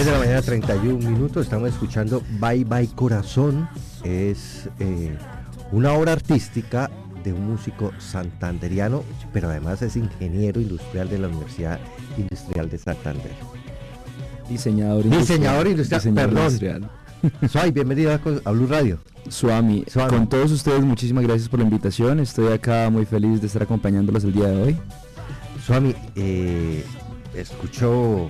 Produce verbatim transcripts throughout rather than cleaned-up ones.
diez de la mañana, treinta y un minutos. Estamos escuchando Bye Bye Corazón. Es eh, una obra artística de un músico santanderiano, pero además es ingeniero industrial de la Universidad Industrial de Santander. Diseñador industrial. Diseñador industrial, Diseñador perdón. Industrial. Soy bienvenido a Blue Radio. Suami, Suami, con todos ustedes, muchísimas gracias por la invitación. Estoy acá muy feliz de estar acompañándolos el día de hoy. Suami, eh, escucho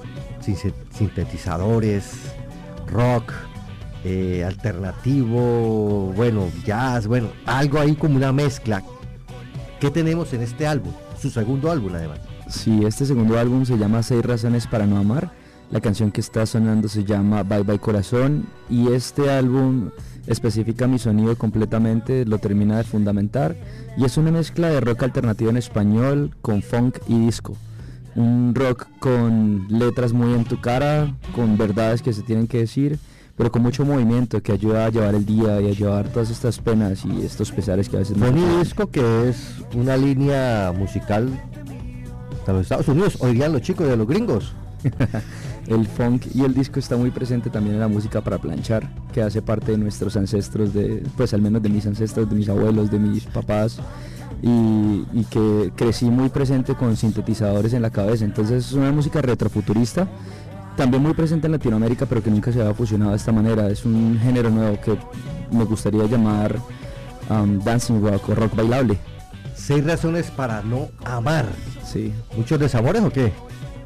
sintetizadores, rock, eh, alternativo, bueno, jazz, bueno, algo ahí como una mezcla. ¿Qué tenemos en este álbum? Su segundo álbum, además. Sí, este segundo álbum se llama Seis Razones para No Amar. La canción que está sonando se llama Bye Bye Corazón, y este álbum especifica mi sonido completamente, lo termina de fundamentar, y es una mezcla de rock alternativo en español con funk y disco. Un rock con letras muy en tu cara, con verdades que se tienen que decir, pero con mucho movimiento que ayuda a llevar el día y a llevar todas estas penas y estos pesares que a veces... Funk y disco, que es una línea musical de los Estados Unidos, oirían los chicos de los gringos. El funk y el disco está muy presente también en la música para planchar, que hace parte de nuestros ancestros, de, pues al menos de mis ancestros, de mis abuelos, de mis papás, y, y que crecí muy presente con sintetizadores en la cabeza. Entonces es una música retrofuturista, también muy presente en Latinoamérica, pero que nunca se había fusionado de esta manera. Es un género nuevo que me gustaría llamar um, dancing rock o rock bailable. Seis razones para no amar. Sí. ¿Muchos desamores o qué?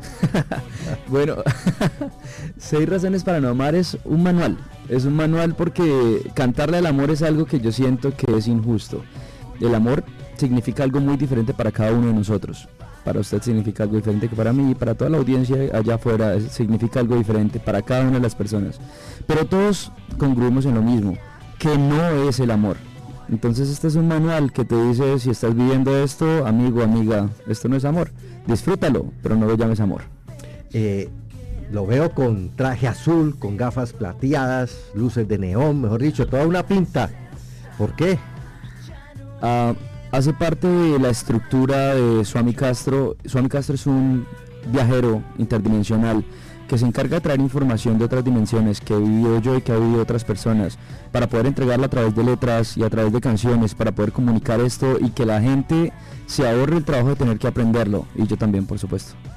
Bueno, Seis Razones para No Amar es un manual, es un manual porque cantarle al amor es algo que yo siento que es injusto. El amor significa algo muy diferente para cada uno de nosotros. Para usted significa algo diferente que para mí, y para toda la audiencia allá afuera significa algo diferente para cada una de las personas. Pero todos congruimos en lo mismo, que no es el amor. Entonces este es un manual que te dice: si estás viviendo esto, amigo, amiga, esto no es amor, disfrútalo, pero no lo llames amor. Eh, lo veo con traje azul, con gafas plateadas, luces de neón, mejor dicho, toda una pinta. ¿Por qué? Uh, hace parte de la estructura de Suami Castro. Suami Castro es un viajero interdimensional que se encarga de traer información de otras dimensiones que he vivido yo y que ha vivido otras personas, para poder entregarla a través de letras y a través de canciones, para poder comunicar esto y que la gente se ahorre el trabajo de tener que aprenderlo, y yo también, por supuesto.